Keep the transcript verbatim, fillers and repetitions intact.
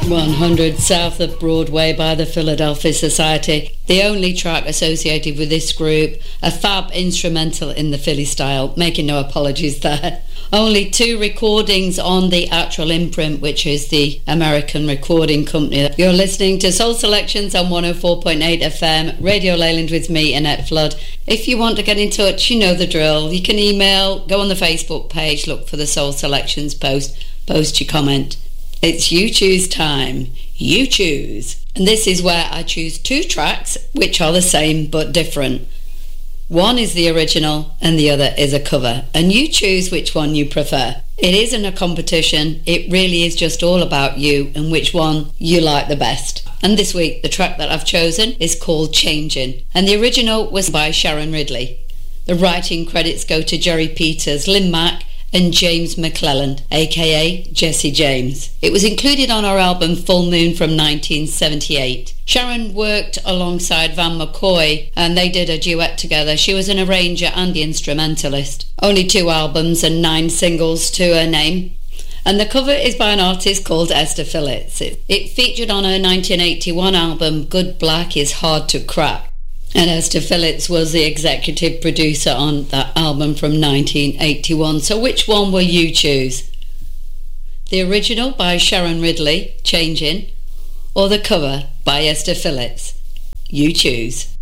one hundred South of Broadway by the Philadelphia Society, the only track associated with this group, a fab instrumental in the Philly style, making no apologies there. Only two recordings on the actual imprint, which is the American Recording Company. You're listening to Soul Selections on one oh four point eight F M, Radio Leyland with me, Annette Flood. If you want to get in touch, you know the drill. You can email, go on the Facebook page, look for the Soul Selections post, post your comment. It's You Choose time. You choose. And this is where I choose two tracks which are the same but different. One is the original and the other is a cover, and you choose which one you prefer. It isn't a competition, it really is just all about you and which one you like the best. And this week the track that I've chosen is called Changin', and the original was by Sharon Ridley. The writing credits go to Jerry Peters, Lynn Mack and James McClelland, aka Jesse James. It was included on our album Full Moon from nineteen seventy-eight. Sharon worked alongside Van McCoy and they did a duet together. She was an arranger and the instrumentalist. Only two albums and nine singles to her name. And the cover is by an artist called Esther Phillips. It, it featured on her nineteen eighty-one album Good Black is Hard to Crack. And Esther Phillips was the executive producer on that album from nineteen eighty-one. So which one will you choose? The original by Sharon Ridley, Changin', or the cover by Esther Phillips? You choose.